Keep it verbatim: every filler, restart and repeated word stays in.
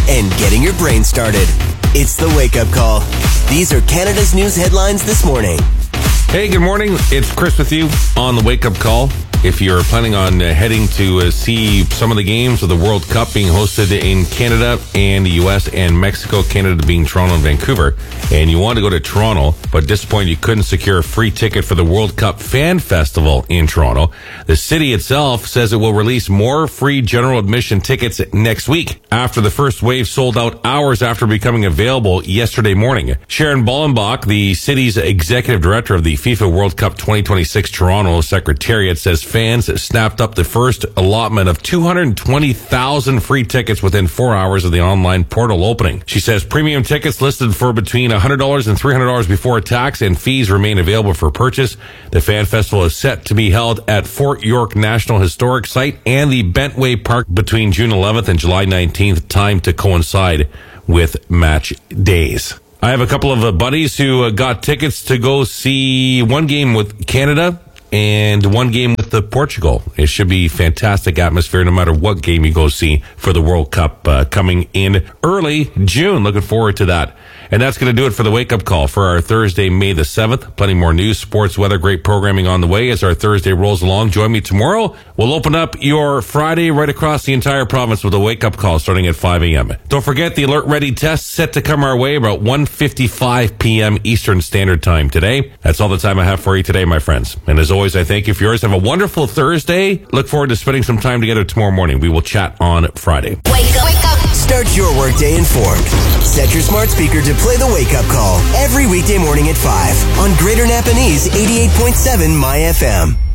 and getting your brain started. It's the Wake Up Call. These are Canada's news headlines this morning. Hey, good morning. It's Chris with you on the Wake Up Call. If you're planning on uh, heading to uh, see some of the games of the World Cup being hosted in Canada and the U S and Mexico, Canada being Toronto and Vancouver, and you want to go to Toronto, but disappointed you couldn't secure a free ticket for the World Cup Fan Festival in Toronto, the city itself says it will release more free general admission tickets next week after the first wave sold out hours after becoming available yesterday morning. Sharon Bollenbach, the city's executive director of the FIFA World Cup twenty twenty-six Toronto Secretariat, says fans snapped up the first allotment of two hundred twenty thousand free tickets within four hours of the online portal opening. She says premium tickets listed for between one hundred dollars and three hundred dollars before tax and fees remain available for purchase. The Fan Festival is set to be held at Fort York National Historic Site and the Bentway Park between June eleventh and July nineteenth, timed to coincide with match days. I have a couple of uh, buddies who uh, got tickets to go see one game with Canada and one game with the Portugal. It should be fantastic atmosphere no matter what game you go see for the World Cup uh, coming in early June. Looking forward to that. And that's going to do it for the Wake Up Call for our Thursday, May the seventh. Plenty more news, sports, weather, great programming on the way as our Thursday rolls along. Join me tomorrow. We'll open up your Friday right across the entire province with a Wake Up Call starting at five a.m. Don't forget the Alert Ready test set to come our way about one fifty-five p.m. Eastern Standard Time today. That's all the time I have for you today, my friends. And as always, I thank you for yours. Have a wonderful Thursday. Look forward to spending some time together tomorrow morning. We will chat on Friday. Wake up, wake up. Start your workday informed. Set your smart speaker to play the Wake Up Call every weekday morning at five on Greater Napanese eighty-eight point seven My F M.